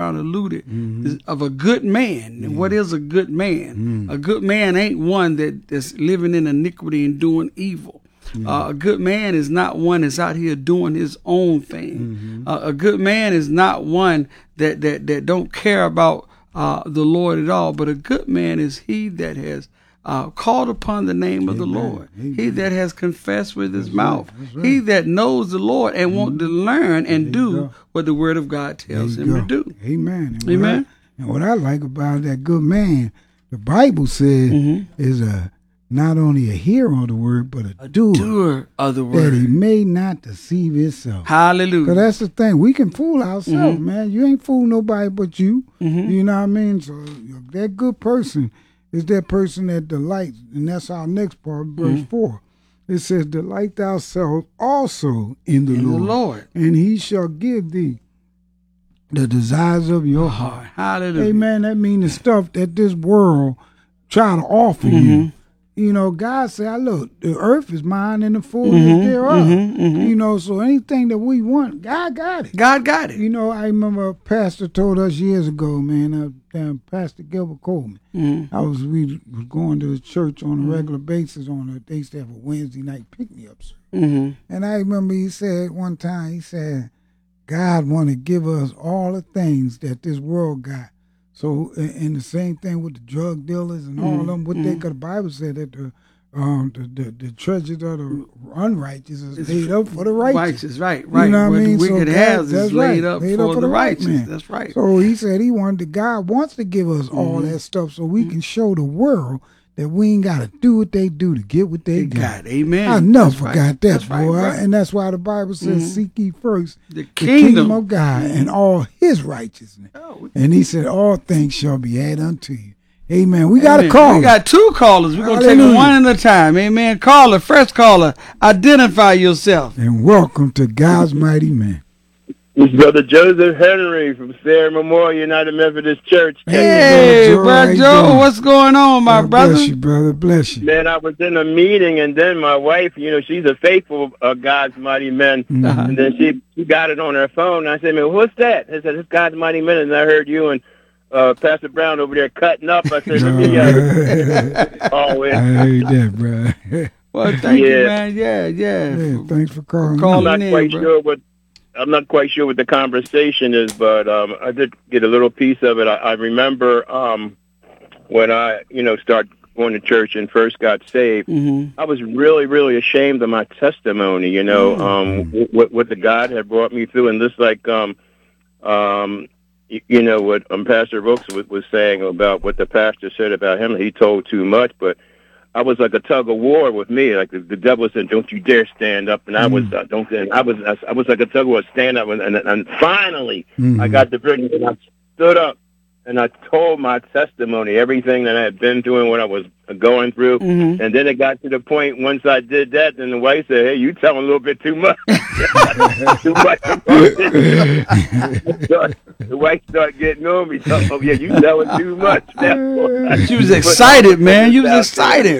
Brown alluded, of a good man. And what is a good man? A good man ain't one that's living in iniquity and doing evil. A good man is not one that's out here doing his own thing. A good man is not one that don't care about the Lord at all. But a good man is he that has called upon the name of the Lord. He that has confessed with his mouth. He that knows the Lord and want to learn and do what the word of God tells him to do. Amen. Amen. And what I like about that good man, the Bible says, is not only a hearer of the word, but a doer of the word. That he may not deceive himself. Hallelujah. Because that's the thing. We can fool ourselves, man. You ain't fooling nobody but you. You know what I mean? So that good person is that person that delights. And that's our next part, verse 4. It says, delight thyself also in the Lord, and he shall give thee the desires of your heart. Hallelujah. Amen. That means the stuff that this world try to offer you. You know, God said, look, the earth is mine and the fullness thereof. You know, so anything that we want, God got it. God got it. You know, I remember a pastor told us years ago, man, Pastor Gilbert Coleman. We was going to the church on a regular basis. They used to have a Wednesday night pick-me-up service. And I remember he said one time, he said, God want to give us all the things that this world got. So, and the same thing with the drug dealers and all of them, because the Bible said that the treasures of the unrighteous is laid up for the righteous. Right. You know what I mean? The wicked has is laid up for the righteous. Man. That's right. So he said God wants to give us all that stuff so we can show the world that we ain't got to do what they do to get what they got. Amen. I never forgot that, boy. And that's why the Bible says, seek ye first the kingdom of God and all his righteousness. And he said, all things shall be added unto you. Amen. We got a call. We got two callers. We're going to take them one at a time. Amen. Caller, first caller, identify yourself. And welcome to God's Mighty Man. It's Brother Joseph Henry from Sarah Memorial United Methodist Church. Hey, Brother Joe, what's going on, my brother? Bless you, brother. Bless you. Man, I was in a meeting, and then my wife, she's a faithful God's Mighty Man, and then she got it on her phone. I said, man, what's that? I said, it's God's Mighty Man, and I heard you and Pastor Brown over there cutting up. I said, I heard that, bro. Well, thank you, man. Yeah. Thanks for calling. I'm not quite sure what the conversation is, but I did get a little piece of it. I remember when I, started going to church and first got saved, I was really, really ashamed of my testimony, what the God had brought me through. And this, like, what Pastor Brooks was saying about what the pastor said about him, he told too much, but I was like a tug of war with me. Like the devil said, "Don't you dare stand up," and I was like a tug of war, stand up, and finally I got the bridge and I stood up and I told my testimony, everything that I had been doing, what I was going through, and then it got to the point once I did that, then the wife said, "Hey, you telling a little bit too much." Too much. The wife started getting on me. Oh, yeah, you telling too much. She was excited, man. You was excited.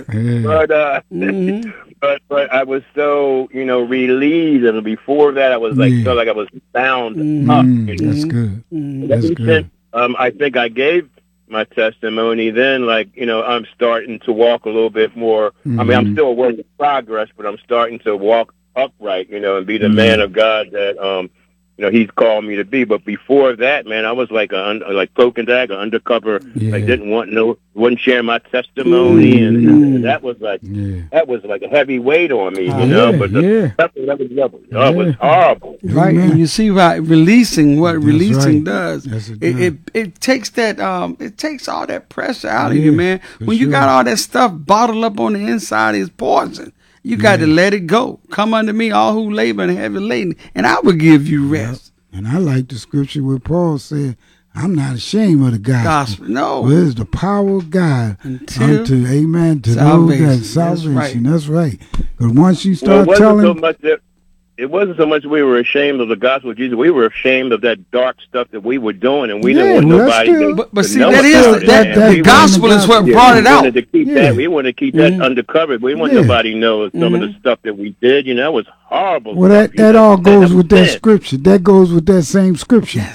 But I was so, relieved. And before that, I was felt like I was bound up. That's good. That's good. I think I gave my testimony then, I'm starting to walk a little bit more. I mean, I'm still a work in progress, but I'm starting to walk upright, and be the man of God that, he's called me to be. But before that, man, I was like cloak and dagger, undercover. Wouldn't share my testimony, and that was like a heavy weight on me, But that was horrible. Right, and you see, releasing does. It takes that it takes all that pressure out of you, man. When you got all that stuff bottled up on the inside, it's poison. You got to let it go. Come unto me, all who labor and heavy laden, and I will give you rest. And I like the scripture where Paul said, I'm not ashamed of the gospel. No. But it's the power of God unto salvation. Those that salvation. That's right. Because once you start telling... It wasn't so much we were ashamed of the gospel of Jesus. We were ashamed of that dark stuff that we were doing, and we didn't want nobody to But see, that is the gospel is what brought it out. We wanted to keep that undercover. We didn't want nobody to know some of the stuff that we did. It was horrible. Well, that all goes with that scripture. That goes with that same scripture. Yes.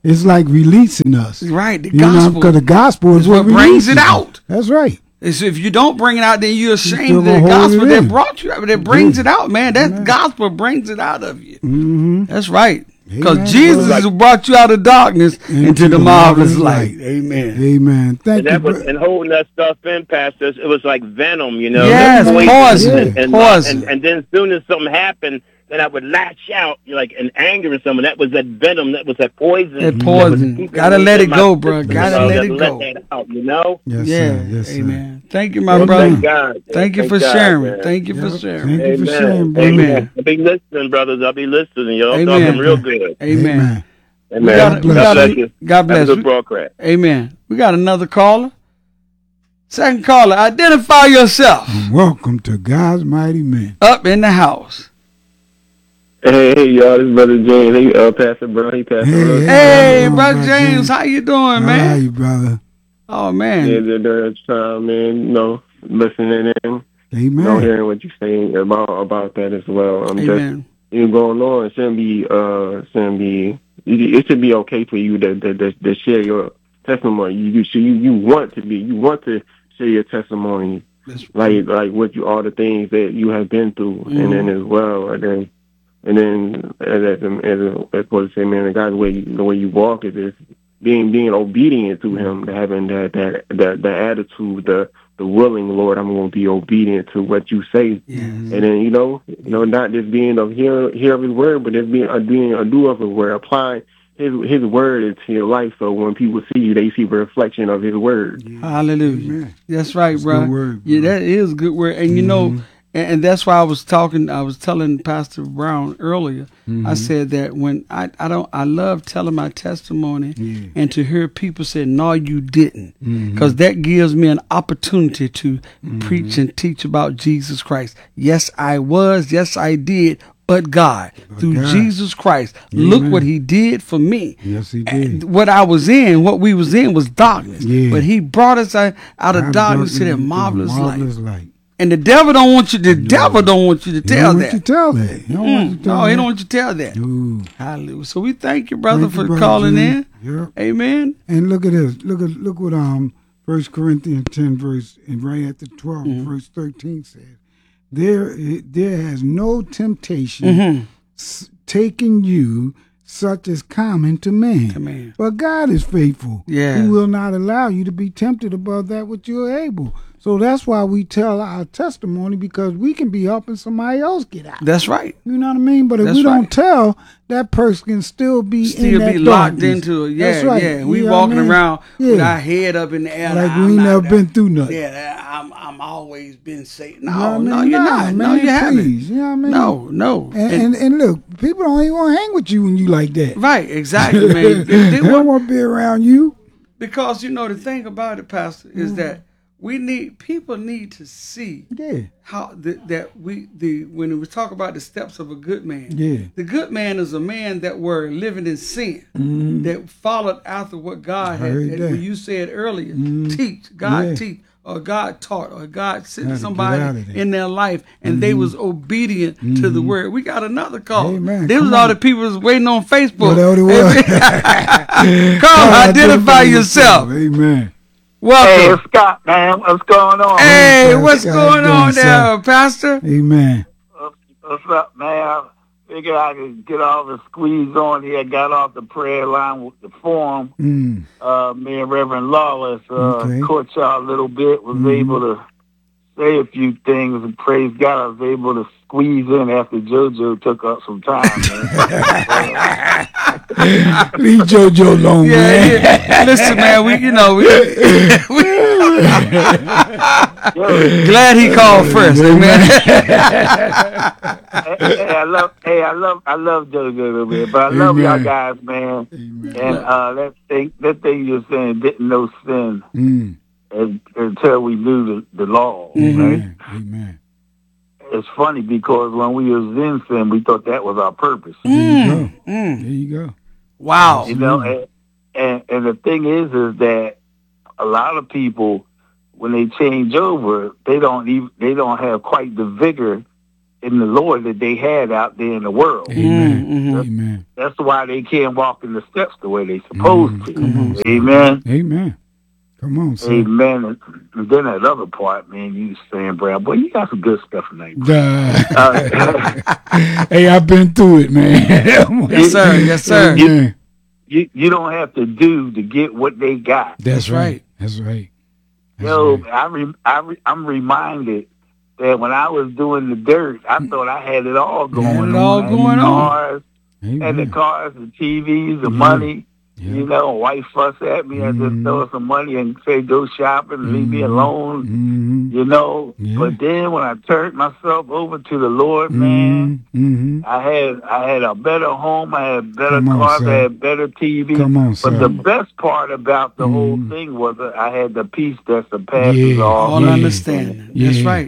It's like releasing us. Right, the You know, gospel. because the gospel is what what brings it releases out. us. That's right. So if you don't bring it out, then you're ashamed still of the gonna hold gospel it that in. brought you out. That brings Yeah. it out, man. That Amen. gospel brings it out of you. Mm-hmm. That's right. Because Amen. Jesus Like- has brought you out of darkness into the marvelous light. light. Amen. Amen. Thank And you. that was, and holding that stuff in, Pastor, it was like venom, you know. Yes, poison. Poison. And then as soon as something happened, then I would lash out like in anger and something. That was that venom. That was that poison. That was poison. keeping Gotta me let in it my go, system, bro. you Gotta know, let to it go. that out, you know. Yes, Yeah. sir. Yes, sir. Amen. Thank you, my Amen. brother. Thank God. Thank you Thank for God, sharing. man. Thank you for Yep. sharing. Thank you for sharing, Amen. brother. Amen. I'll be listening, brothers. I'll be listening. Y'all Amen. talking real good. Amen. Amen. We gotta- God we gotta- bless you. God bless. Have a good broadcast. Amen. We got another caller. Second caller, identify yourself. Welcome to God's Mighty Men. Up in the house. Hey, y'all. This is Brother James. Hey, Pastor Brown. Hey, Pastor Hey, Russ. hey. Hey, Brother brother James. James, how you doing, How are man? you, brother? Oh Yeah, man. during this time, man, you know, listening in, you know, Amen. hearing what you're saying about that as well. I'm just, Amen. you know, going on. It shouldn't be, it should be okay for you to share your testimony. You want to share your testimony, That's like what you, all the things that you have been through, and then as well, and then as what say, man, the God's way, the way you walk is this. Being obedient to Him, having that attitude, the willing, Lord, I'm going to be obedient to what you say, and then you know, not just being a hear of His word, but just being a doer of His word, applying His word into your life. So when people see you, they see the reflection of His word. Hallelujah. Amen. That's right, That's bro. good word, Yeah, bro. that is good word. And you know, and that's why I was telling Pastor Brown earlier. I said that when I love telling my testimony and to hear people say, no, you didn't. Because that gives me an opportunity to preach and teach about Jesus Christ. Yes, I was. Yes, I did. But God, through God. Jesus Christ, Amen. look what He did for me. Yes, He did. What I was in, what we was in was darkness. Yeah. But He brought us out of darkness to that marvelous light. light. And the devil don't want you. The devil don't want you to He tell don't that. want you to tell that. He don't want you to tell No, he that. don't want you to tell that. Ooh. Hallelujah. So we thank you, brother, Thank you, for Brother calling James. in. Yep. Amen. And look at this. Look what 1 Corinthians 10 verse, and right at the 12 verse 13 says, there has no temptation taken you such as common to man. Amen. But God is faithful. Yes. He will not allow you to be tempted above that which you are able. So that's why we tell our testimony, because we can be helping somebody else get out. That's right. You know what I mean? But if That's we don't right. tell, that person can still be in Still that be locked darkness. into it. Yeah, That's right. yeah. You We know what I walking mean? around with Yeah. our head up in the air. Like I'm we not never that- been through nothing. Yeah, I'm always been safe. No, You know what I no, mean? you're Nah, not. No, man, you haven't. please. You know what I mean? No. And look, people don't even want to hang with you when you like that. Right, exactly, man. They They don't want- want to be around you. because you know the thing about it, Pastor, is that people need to see Yeah. how when we talk about the steps of a good man. Yeah. The good man is a man that were living in sin, that followed after what God had. heard And that. when you said earlier, teach, God Yeah. teach, or God taught, or God sent Gotta get out somebody of there. in their life, and they was obedient to the word. We got another call. Amen. This was Come all on. the people was waiting on Facebook. Well, that was. Come, identify yourself. Amen. Hey, Welcome. it's Scott, man. What's going on? Hey, Hey, what's Pastor, going how on you doing, there, Pastor? Amen. What's up, man? I figured I could get all the squeeze on here. Got off the prayer line with the forum. Mm. Me and Reverend Lawless Okay. caught y'all a little bit. Was able to say a few things, and praise God, I was able to squeeze in after JoJo took up some time, man. Leave JoJo alone, man. Yeah. Listen, man, we glad he called first, man. I love JoJo a little bit, but I love Amen. y'all guys, man. Amen. And that thing you're saying, didn't know sin Mm. until we knew the law, right? Amen. Amen. It's funny because when we was in sin, we thought that was our purpose. There you go. There you go. Wow. You know, and the thing is that a lot of people, when they change over, they don't have quite the vigor in the Lord that they had out there in the world. Amen. Mm-hmm. Amen. That's why they can't walk in the steps the way they supposed to. Come on, sir. Amen. Amen. Come on, sir. Amen. And then that other part, man, you saying, Brad, boy, you got some good stuff tonight. Hey, I've been through it, man. Yes, sir. Yes, sir. Amen. You don't have to do to get what they got. That's right. That's right. That's Yo, right. I'm reminded that when I was doing the dirt, I thought I had it all going on. Had it all going on. Cars, Amen. and the cars, the TVs, the money. Yeah. You know, wife fuss at me. I just throw her some money and say, go shopping and leave me alone. You know, but then when I turned myself over to the Lord, man, I had a better home, I had better cars, I had better TV. Come on, sir. But the best part about the whole thing was that I had the peace that surpasses all understanding. That's right.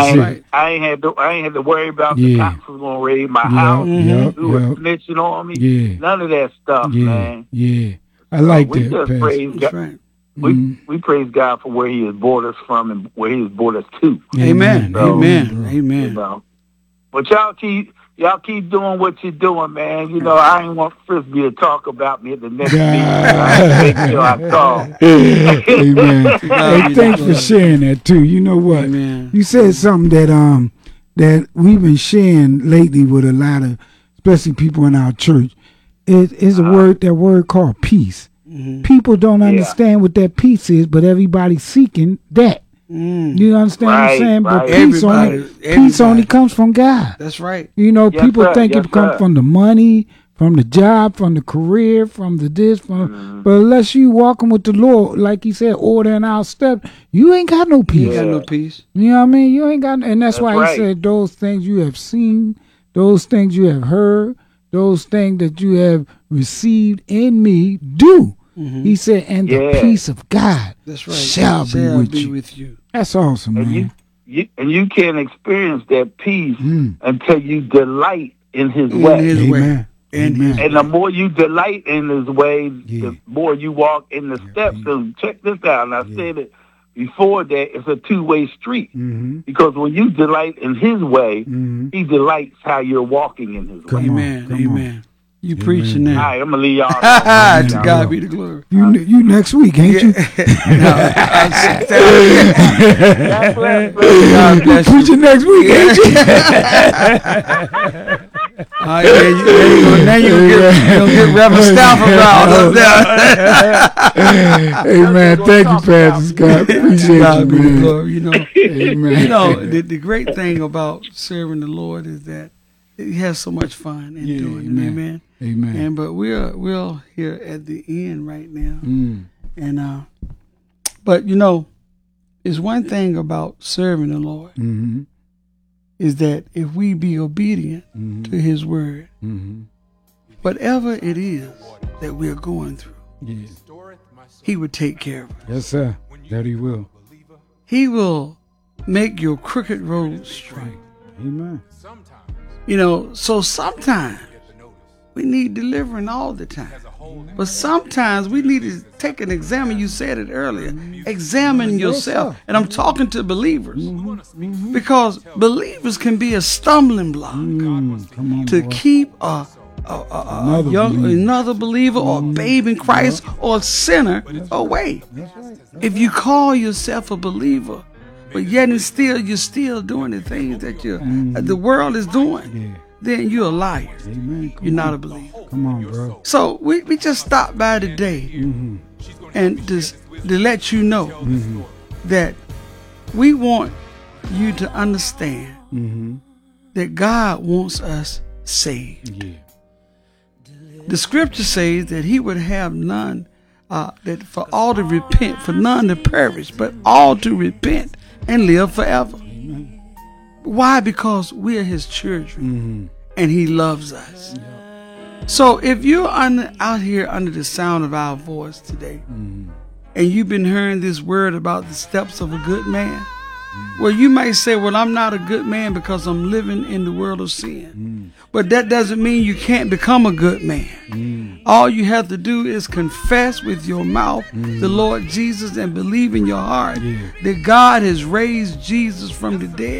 I ain't had to worry about the cops was gonna raid my house, who was snitching on me. None of that stuff, man. I like we that. Just praise God. Right. We praise God for where He has brought us from and where He has brought us to. Amen. So, Amen. Amen. You know. But y'all keep doing what you're doing, man. You know, I ain't want Frisbee to talk about me at the next meeting. I make sure I call. Amen. Hey, thanks for sharing that too. You know what? Amen. You said something that we've been sharing lately with a lot of, especially people in our church. It is that word called peace. People don't understand what that peace is, but everybody's seeking that. You understand what I'm saying? But peace only comes from God. That's right. You know, people think it comes from the money, from the job, from the career, from the this, but unless you walking with the Lord, like He said, ordering our steps, you ain't got no peace. You got no peace. You know what I mean? You ain't got, and that's why He said, those things you have seen, those things you have heard, those things that you have received in me, do. He said, and the peace of God shall be with you. That's awesome, man. You can't experience that peace until you delight in His way. Amen. Amen. And the more you delight in His way, the more you walk in the steps. So check this out. And I said it before that it's a two-way street. Because when you delight in His way, He delights how you're walking in His way. Amen. Amen. You preaching now. All right, I'm going to leave y'all. To God be the glory. You next week, ain't you? God bless you. Preaching next week, ain't you? Now you're going to get Reverend Stafford around up there. Amen. Thank you, Pastor Scott. Appreciate God you, be the man. glory. You know, Amen. you know the great thing about serving the Lord is that He has so much fun in doing it. Amen. Amen. And but we're here at the end right now. And but you know, it's one thing about serving the Lord is that if we be obedient to His word, whatever it is that we're going through, He would take care of us. Yes, sir. That He will. He will make your crooked road straight. Amen. You know, so sometimes we need delivering all the time. But sometimes we need to take an examine. You said it earlier. Examine yourself. And I'm talking to believers. Because believers can be a stumbling block to keep another believer or a babe in Christ or a sinner away. If you call yourself a believer, but yet and still you're still doing the things that the world is doing, then you're a liar. You're not a believer. Come on, bro. So we just stopped by today and just to let you know that we want you to understand that God wants us saved. The scripture says that He would have none, that for all to repent, for none to perish, but all to repent and live forever. Why? Because we are His children and He loves us. So if you're out here under the sound of our voice today and you've been hearing this word about the steps of a good man, well, you may say, well, I'm not a good man because I'm living in the world of sin. But that doesn't mean you can't become a good man. All you have to do is confess with your mouth the Lord Jesus and believe in your heart that God has raised Jesus from the dead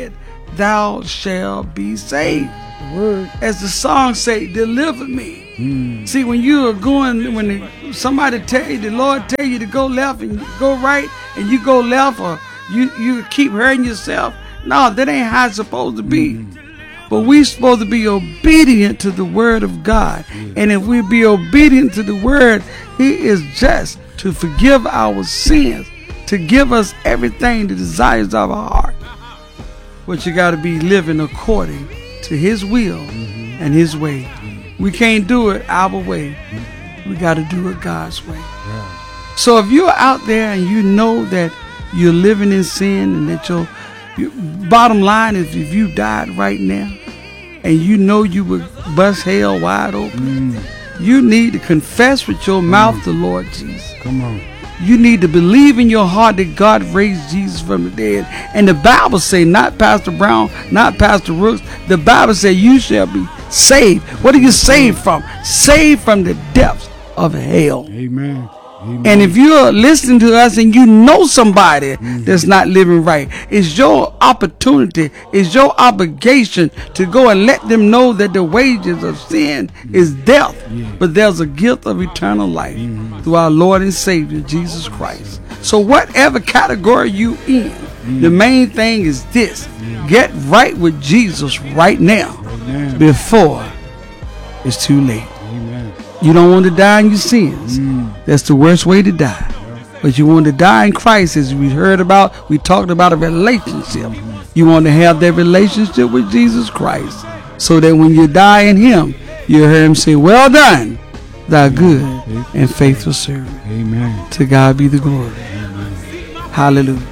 thou shalt be saved. Word. As the song say, deliver me. See, when you are going, somebody tell you, the Lord tell you to go left and you go right, and you go left, or you keep hurting yourself. No, that ain't how it's supposed to be. But we supposed to be obedient to the word of God. And if we be obedient to the word, he is just to forgive our sins, to give us everything, the desires of our heart. But you got to be living according to his will and his way. We can't do it our way. We got to do it God's way. So if you're out there and you know that you're living in sin, and that your bottom line is, if you died right now and you know you would bust hell wide open, you need to confess with your mouth the Lord Jesus. Come on. You need to believe in your heart that God raised Jesus from the dead. And the Bible say, not Pastor Brown, not Pastor Rooks, the Bible say you shall be saved. What are you saved from? Saved from the depths of hell. Amen. Amen. And if you're listening to us and you know somebody that's not living right, it's your opportunity, it's your obligation to go and let them know that the wages of sin is death, but there's a gift of eternal life through our Lord and Savior, Jesus Christ. So whatever category you in, the main thing is this: get right with Jesus right now before it's too late. You don't want to die in your sins. That's the worst way to die. But you want to die in Christ, as we heard about. We talked about a relationship. You want to have that relationship with Jesus Christ, so that when you die in him, you hear him say, well done, thy good and faithful servant. Amen. To God be the glory. Hallelujah.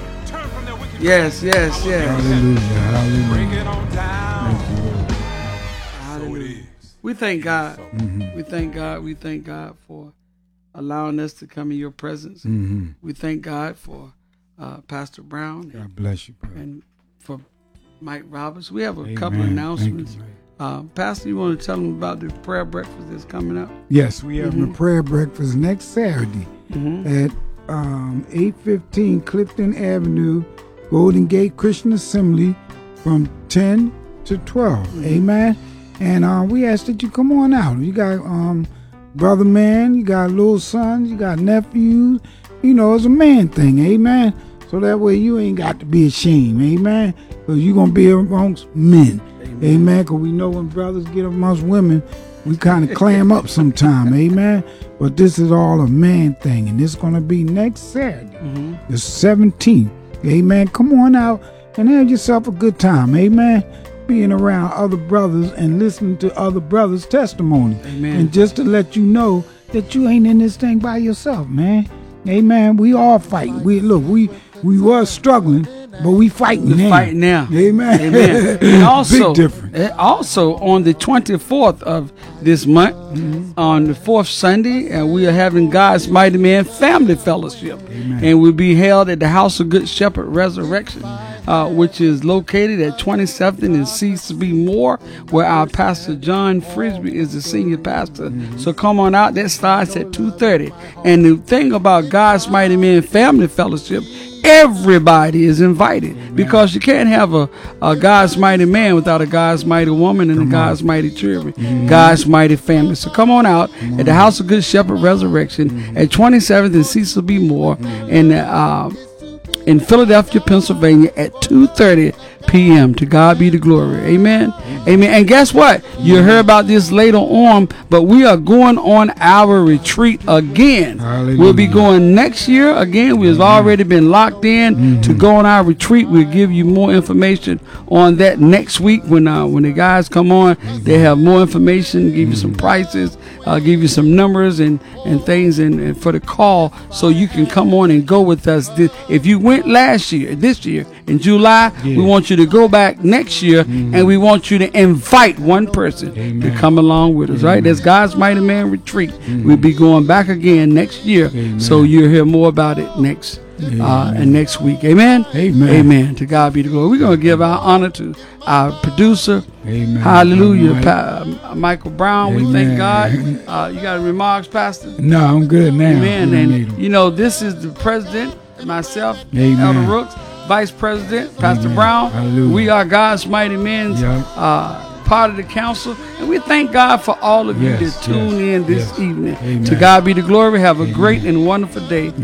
Yes, yes, yes. Hallelujah. Hallelujah. We thank God. We thank God. We thank God for allowing us to come in your presence. We thank God for Pastor Brown. God bless you, brother. And for Mike Roberts. We have a couple of announcements. Pastor, you want to tell them about the prayer breakfast that's coming up? Yes, we have the prayer breakfast next Saturday at 815 Clifton Avenue, Golden Gate Christian Assembly, from 10 to 12. Amen. And we ask that you come on out. You got brother man, you got little sons, you got nephews. You know, it's a man thing, amen. So that way you ain't got to be ashamed, amen. Because you're going to be amongst men, amen. Because we know when brothers get amongst women, we kind of clam up sometime, amen. But this is all a man thing, and it's going to be next Saturday, the 17th, amen. Come on out and have yourself a good time, amen. Being around other brothers and listening to other brothers' testimony. Amen. And just to let you know that you ain't in this thing by yourself, man. Amen. We all fighting. We was struggling, but we fighting now. Fighting now. Amen. Amen. And also, big difference. Also on the 24th of this month, on the fourth Sunday, we are having God's Mighty Man Family Fellowship. Amen. And will be held at the House of Good Shepherd Resurrection, which is located at 27th and C.B. Moore, where our Pastor John Frisbee is the senior pastor. So come on out. That starts at 2:30. And the thing about God's Mighty Man Family Fellowship, everybody is invited, because you can't have a God's mighty man without a God's mighty woman and a God's mighty children, God's mighty family. So come on out at the House of Good Shepherd Resurrection at 27th and Cecil B. Moore in Philadelphia, Pennsylvania at 2:30 p.m. To God be the glory. Amen. Amen. And guess what? You heard about this later on, but we are going on our retreat again. Hallelujah. We'll be going next year again. We've already been locked in to go on our retreat. We'll give you more information on that next week when the guys come on. They have more information, give you some prices, give you some numbers and things and for the call, so you can come on and go with us. If you went this year in July, we want you to go back next year, and we want you to invite one person to come along with us. Right? That's God's Mighty Man Retreat. We'll be going back again next year, so you'll hear more about it next week. Amen. Amen. Amen. To God be the glory. We're going to give our honor to our producer. Amen. Hallelujah. Michael Brown. We thank God. You got any remarks, Pastor? No, I'm good now. Amen. And you know, this is the president, myself, Amen. Elder Rooks, Vice President, Pastor Brown. Hallelujah. We are God's Mighty Men's part of the council. And we thank God for all of you that tune in this evening. Amen. To God be the glory. Have a great and wonderful day.